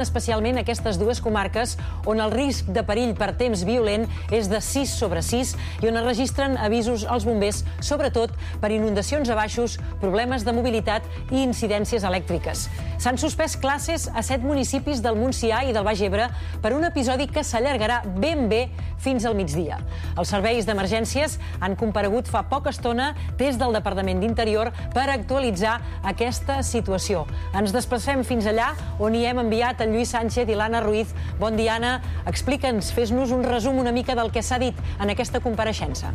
especialment aquestes dues comarques on el risc de perill per temps violent és de 6/6 i on es registren avisos als bombers, sobretot per inundacions a baixos, problemes de mobilitat i incidències elèctriques. S'han suspès classes a 7 municipis del Montsià i del Baix Ebre per un episodi que s'allargarà ben bé fins al migdia. Els serveis d'emergències han comparegut fa poca estona des del Departament d'Interior per actualitzar aquesta situació. Ens desplacem fins allà on hi hem enviat en Lluís Sánchez i l'Anna Ruiz. Bon dia, Anna. Explica'ns, fes-nos un resum una mica del que s'ha dit en aquesta compareixença.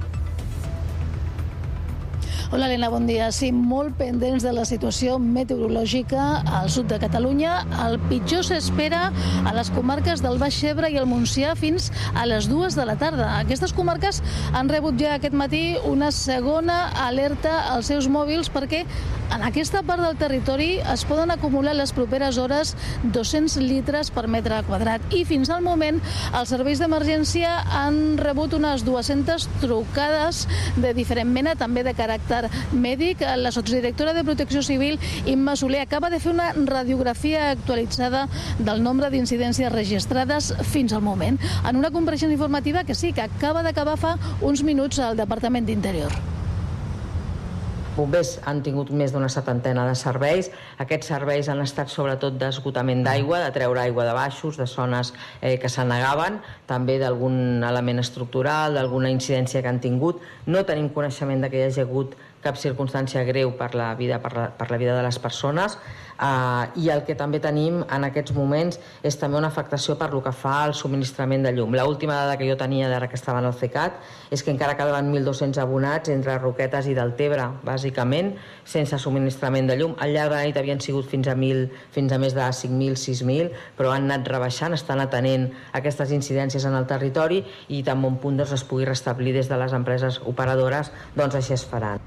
Hola, Helena, bon dia. Sí, molt pendents de la situació meteorològica al sud de Catalunya. El pitjor s'espera a les comarques del Baix Ebre i el Montsià fins a les 2 de la tarda. Aquestes comarques han rebut ja aquest matí una segona alerta als seus mòbils perquè en aquesta part del territori es poden acumular les properes hores 200 litres per metre quadrat i fins al moment els serveis d'emergència han rebut unes 200 trucades de diferent mena, també de caràcter mèdic. La sotsdirectora de Protecció Civil, Imma Soler, acaba de fer una radiografia actualitzada del nombre d'incidències registrades fins al moment, en una compareixença informativa que sí, que acaba d'acabar fa uns minuts al Departament d'Interior. Bombers han tingut més d'una 70 de serveis. Aquests serveis han estat sobretot d'esgotament d'aigua, de treure aigua de baixos, de zones que s'anegaven, també d'algun element estructural, d'alguna incidència que han tingut. No tenim coneixement de que hi hagi hagut cap circumstància greu per la vida de les persones. I el que també tenim en aquests moments és també una afectació per lo que fa al subministrament de llum. L'última dada que jo tenia d'ara que estaven al CECAT és que encara quedaven 1.200 abonats entre Roquetes i Deltebre, bàsicament, sense subministrament de llum. Al llarg de la nit havien sigut fins a més de 5.000, 6.000, però han anat rebaixant, estan atenent aquestes incidències en el territori i tan bon punt es pugui restablir des de les empreses operadores, doncs així es faran.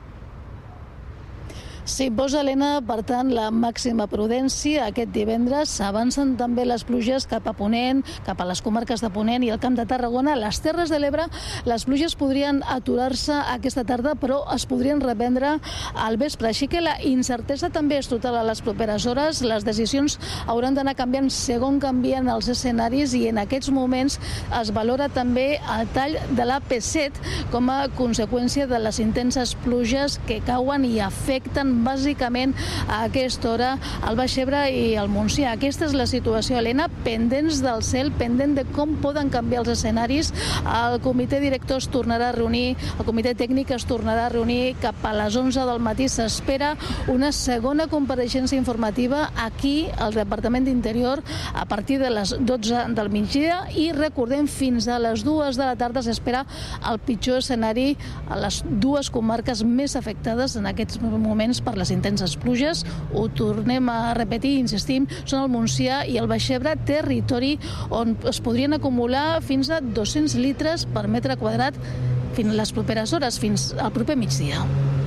Sí, posa, Helena, per tant, la màxima prudència. Aquest divendres s'avancen també les pluges cap a Ponent, cap a les comarques de Ponent i el Camp de Tarragona. A les Terres de l'Ebre, les pluges podrien aturar-se aquesta tarda, però es podrien reprendre al vespre. Així que la incertesa també és total a les properes hores. Les decisions hauran d'anar canviant segons canvien els escenaris i en aquests moments es valora també el tall de la P7 com a conseqüència de les intenses pluges que cauen i afecten bàsicament a aquesta hora al Baix Ebre i al Montsià. Aquesta és la situació, Helena, pendents del cel, pendent de com poden canviar els escenaris. El comitè director es tornarà a reunir, el comitè tècnic es tornarà a reunir cap a les 11 del matí. S'espera una segona compareixença informativa aquí al Departament d'Interior a partir de les 12 del migdia i recordem fins a les 2 de la tarda s'espera el pitjor escenari a les dues comarques més afectades en aquests moments per les intenses pluges. Ho tornem a repetir, insistim, són el Montsià i el Baix Ebre, territori on es podrien acumular fins a 200 litres per metre quadrat fins a les properes hores, fins al proper migdia.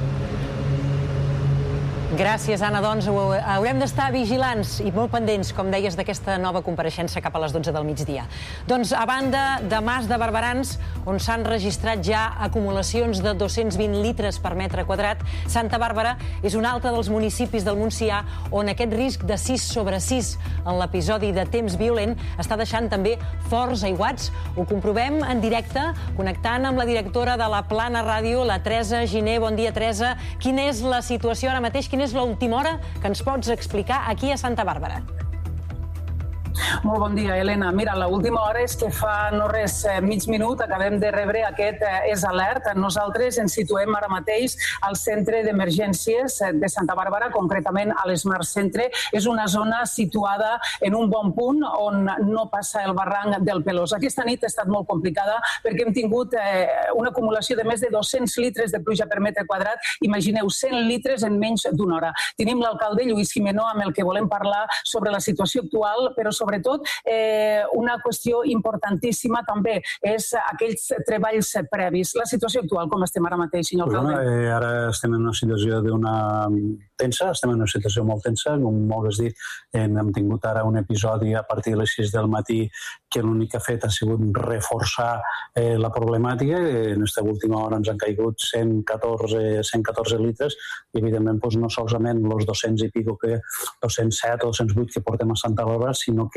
Gràcies, Anna. Doncs haurem d'estar vigilants i molt pendents, com deies, d'aquesta nova compareixença cap a les 12 del migdia. Doncs, a banda de Mas de Barberans, on s'han registrat ja acumulacions de 220 litres per metre quadrat, Santa Bàrbara és un altre dels municipis del Montsià on aquest risc de 6/6 en l'episodi de temps violent està deixant també forts aiguats. Ho comprovem en directe, connectant amb la directora de la Plana Ràdio, la Teresa Giner. Bon dia, Teresa. Quina és la situació ara mateix? Quina és l'última hora que ens pots explicar aquí a Santa Bàrbara? Molt bon dia, Helena. Mira, l'última hora és que fa no res, mig minut, acabem de rebre aquest alert. Nosaltres ens situem ara mateix al centre d'emergències de Santa Bàrbara, concretament a l'Smart Centre. És una zona situada en un bon punt on no passa el barranc del Pelós. Aquesta nit ha estat molt complicada perquè hem tingut una acumulació de més de 200 litres de pluja per metre quadrat. Imagineu, 100 litres en menys d'una hora. Tenim l'alcalde Lluís Gimeno amb el que volem parlar sobre la situació actual, però sobretot sobretot, una qüestió importantíssima també és aquells treballs previs. La situació actual, com estem ara mateix, senyor alcalde? Ara estem en una situació tensa, estem en una situació molt tensa, com molt has dit, hem tingut ara un episodi a partir de les 6 del matí que l'únic que ha fet ha sigut reforçar la problemàtica. En aquesta última hora ens han caigut 114 litres i, evidentment, no solament els 200 i pico, 207 o 208 que portem a Santa Bàrbara, sinó que